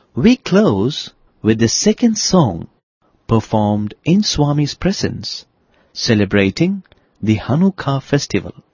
We close with the second song performed in Swami's presence, celebrating the Hanukkah festival.